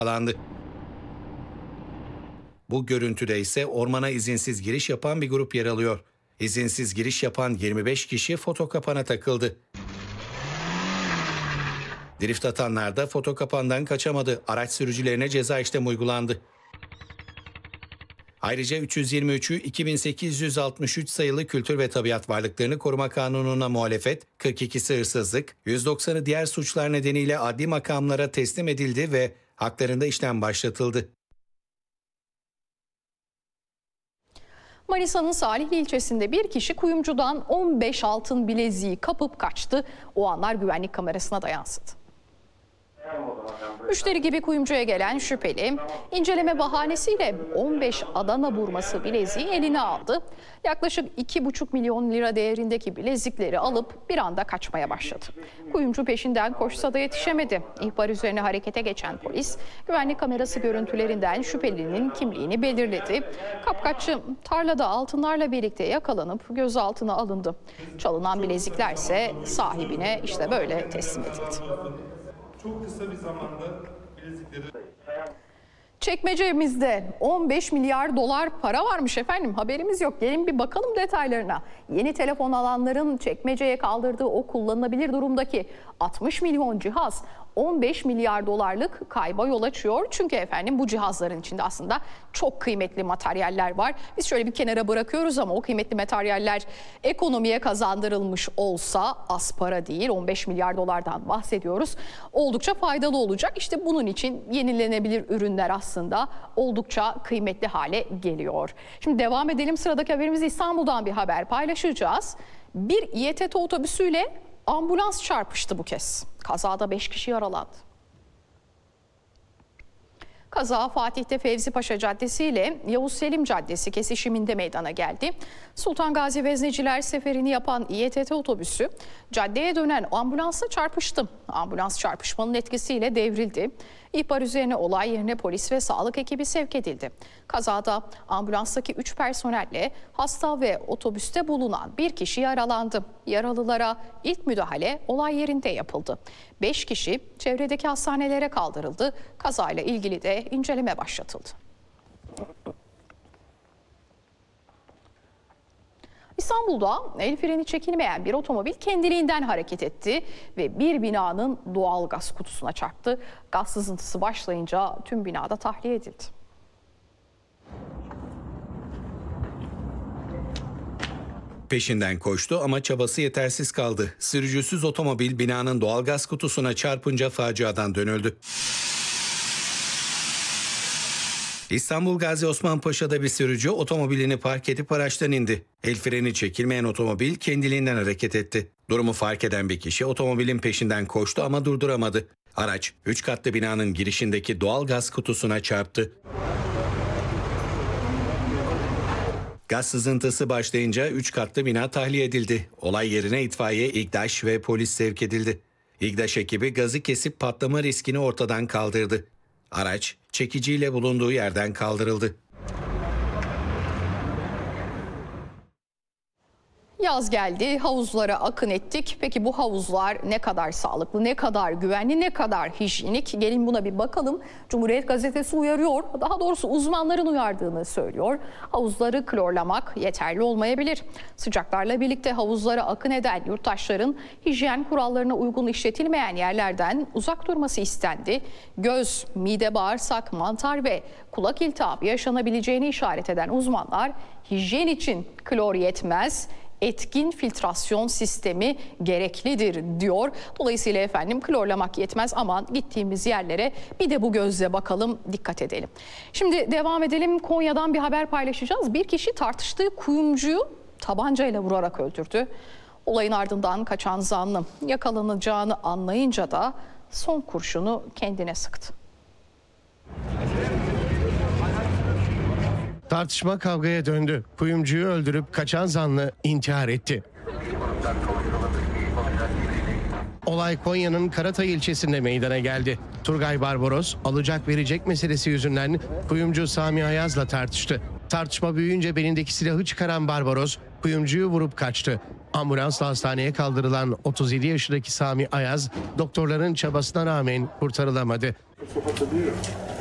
yakalandı. Bu görüntüde ise ormana izinsiz giriş yapan bir grup yer alıyor. İzinsiz giriş yapan 25 kişi foto kapana takıldı. Drift atanlar da foto kapandan kaçamadı. Araç sürücülerine ceza işlemi uygulandı. Ayrıca 323'ü 2863 sayılı Kültür ve Tabiat Varlıklarını Koruma Kanunu'na muhalefet, 42'si hırsızlık, 190'ı diğer suçlar nedeniyle adli makamlara teslim edildi ve haklarında işlem başlatıldı. Manisa'nın Salihli ilçesinde bir kişi kuyumcudan 15 altın bileziği kapıp kaçtı. O anlar güvenlik kamerasına da yansıdı. Müşteri gibi kuyumcuya gelen şüpheli, inceleme bahanesiyle 15 Adana burması bileziği eline aldı. Yaklaşık 2,5 milyon lira değerindeki bilezikleri alıp bir anda kaçmaya başladı. Kuyumcu peşinden koşsa da yetişemedi. İhbar üzerine harekete geçen polis, güvenlik kamerası görüntülerinden şüphelinin kimliğini belirledi. Kapkaççı tarlada altınlarla birlikte yakalanıp gözaltına alındı. Çalınan bilezikler ise sahibine işte böyle teslim edildi. Çok kısa bir zamanda bilezikleri... Çekmecemizde 15 milyar dolar para varmış efendim. Haberimiz yok. Gelin bir bakalım detaylarına. Yeni telefon alanların çekmeceye kaldırdığı o kullanılabilir durumdaki 60 milyon cihaz 15 milyar dolarlık kayba yol açıyor. Çünkü efendim bu cihazların içinde aslında çok kıymetli materyaller var. Biz şöyle bir kenara bırakıyoruz ama o kıymetli materyaller ekonomiye kazandırılmış olsa az para değil. 15 milyar dolardan bahsediyoruz. Oldukça faydalı olacak. İşte bunun için yenilenebilir ürünler aslında oldukça kıymetli hale geliyor. Şimdi devam edelim. Sıradaki haberimiz İstanbul'dan bir haber paylaşacağız. Bir İETT otobüsüyle ambulans çarpıştı bu kez. Kazada 5 kişi yaralandı. Kaza Fatih'te Fevzi Paşa Caddesi ile Yavuz Selim Caddesi kesişiminde meydana geldi. Sultan Gazi Vezneciler seferini yapan İETT otobüsü caddeye dönen ambulansla çarpıştı. Ambulans çarpışmanın etkisiyle devrildi. İhbar üzerine olay yerine polis ve sağlık ekibi sevk edildi. Kazada ambulanstaki 3 personelle hasta ve otobüste bulunan bir kişi yaralandı. Yaralılara ilk müdahale olay yerinde yapıldı. 5 kişi çevredeki hastanelere kaldırıldı. Kazayla ilgili de inceleme başlatıldı. İstanbul'da el freni çekilmeyen bir otomobil kendiliğinden hareket etti ve bir binanın doğal gaz kutusuna çarptı. Gaz sızıntısı başlayınca tüm binada tahliye edildi. Peşinden koştu ama çabası yetersiz kaldı. Sürücüsüz otomobil binanın doğal gaz kutusuna çarpınca faciadan dönüldü. İstanbul Gazi Osman Paşa'da bir sürücü otomobilini park edip araçtan indi. El freni çekilmeyen otomobil kendiliğinden hareket etti. Durumu fark eden bir kişi otomobilin peşinden koştu ama durduramadı. Araç 3 katlı binanın girişindeki doğal gaz kutusuna çarptı. Gaz sızıntısı başlayınca 3 katlı bina tahliye edildi. Olay yerine itfaiye, İGDAŞ ve polis sevk edildi. İGDAŞ ekibi gazı kesip patlama riskini ortadan kaldırdı. Araç çekiciyle bulunduğu yerden kaldırıldı. Yaz geldi, havuzlara akın ettik. Peki bu havuzlar ne kadar sağlıklı, ne kadar güvenli, ne kadar hijyenik? Gelin buna bir bakalım. Cumhuriyet Gazetesi uyarıyor, daha doğrusu uzmanların uyardığını söylüyor. Havuzları klorlamak yeterli olmayabilir. Sıcaklarla birlikte havuzlara akın eden yurttaşların hijyen kurallarına uygun işletilmeyen yerlerden uzak durması istendi. Göz, mide, bağırsak, mantar ve kulak iltihabı yaşanabileceğini işaret eden uzmanlar hijyen için klor yetmez, etkin filtrasyon sistemi gereklidir diyor. Dolayısıyla efendim klorlamak yetmez, aman gittiğimiz yerlere bir de bu gözle bakalım, dikkat edelim. Şimdi devam edelim. Konya'dan bir haber paylaşacağız. Bir kişi tartıştığı kuyumcuyu tabancayla vurarak öldürdü. Olayın ardından kaçan zanlı yakalanacağını anlayınca da son kurşunu kendine sıktı. Tartışma kavgaya döndü. Kuyumcuyu öldürüp kaçan zanlı intihar etti. Olay Konya'nın Karatay ilçesinde meydana geldi. Turgay Barbaros alacak verecek meselesi yüzünden kuyumcu Sami Ayaz'la tartıştı. Tartışma büyüyünce belindeki silahı çıkaran Barbaros kuyumcuyu vurup kaçtı. Ambulansla hastaneye kaldırılan 37 yaşındaki Sami Ayaz, doktorların çabasına rağmen kurtarılamadı.